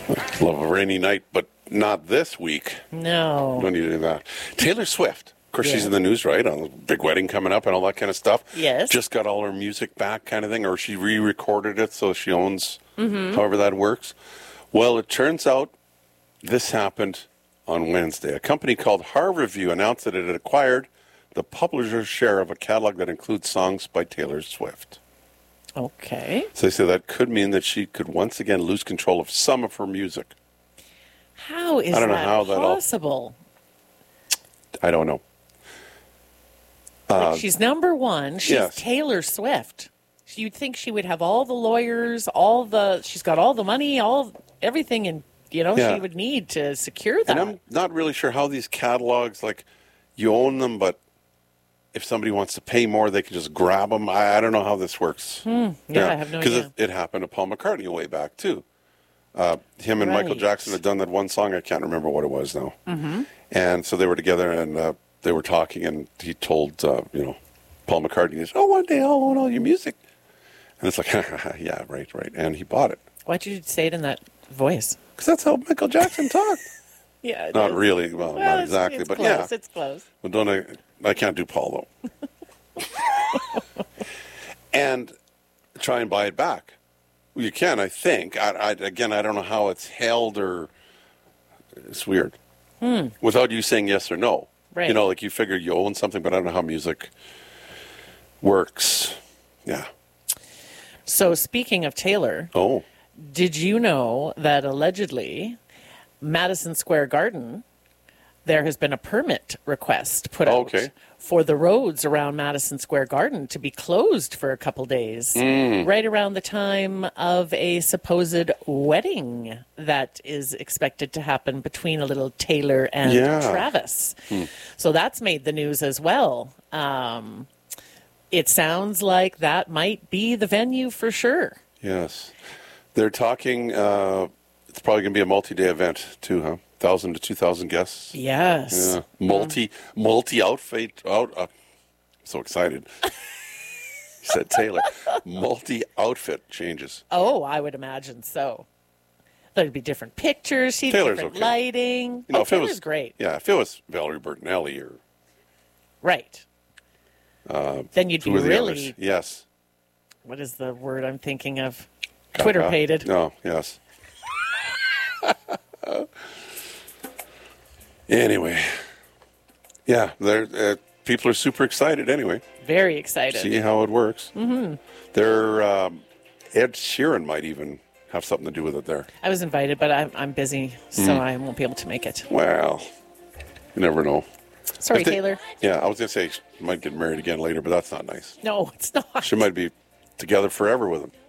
Love a rainy night, but not this week. No. Don't need to do that. Taylor Swift. Of course, she's Yeah. in the news, right? On a big wedding coming up and all that kind of stuff. Yes. Just got all her music back kind of thing, or she re-recorded it so she owns however that works. Well, it turns out this happened on Wednesday. A company called Harborview announced that it had acquired the publisher's share of a catalog that includes songs by Taylor Swift. Okay. So they say that could mean that she could once again lose control of some of her music. How is I don't know that how that'll- possible? I don't know. Like, she's number one. She's yes. Taylor Swift. You'd think she would have all the lawyers, she's got all the money, everything, and Yeah. she would need to secure that. And I'm not really sure how these catalogs, like, you own them, but if somebody wants to pay more, they can just grab them. I don't know how this works. Yeah, I have no idea. Because it happened to Paul McCartney way back, too. Him and Michael Right. Jackson had done that one song. I can't remember what it was now. Mm-hmm. And so they were together, and they were talking, and he told, Paul McCartney, he said, one day I'll own all your music. And it's like, yeah, right. And he bought it. Why'd you say it in that voice? Because that's how Michael Jackson talked. Yeah, it Not is. really. Well, not it's- exactly, it's but close. yeah. It's close. Well, I can't do Paul, though. And try and buy it back. Well, you can, I think. Again, I don't know how it's held or... It's weird. Without you saying yes or no. Right. Like you figure you own something, but I don't know how music works. Yeah. So speaking of Taylor, Oh. did you know that allegedly Madison Square Garden, there has been a permit request put out Okay. for the roads around Madison Square Garden to be closed for a couple days, right around the time of a supposed wedding that is expected to happen between a little Taylor and Yeah. Travis. So that's made the news as well. It sounds like that might be the venue for sure. Yes. They're talking... it's probably going to be a multi-day event, too, huh? 1,000 to 2,000 guests. Yes. Yeah. Multi-outfit. So excited. He said Taylor. Multi-outfit changes. Oh, I would imagine so. There'd be different pictures, Taylor's different okay. lighting. If it Taylor's was great. Yeah, if it was Valerie Bertinelli or Right. Then you'd be who are the really, others? Yes. what is the word I'm thinking of? Twitter-pated. No, yes. Anyway. Yeah, people are super excited anyway. Very excited. See how it works. Mm-hmm. Ed Sheeran might even have something to do with it there. I was invited, but I'm busy, so I won't be able to make it. Well, you never know. Sorry, If they- Taylor. Yeah, I was going to say she might get married again later, but that's not nice. No, it's not. She might be together forever with him.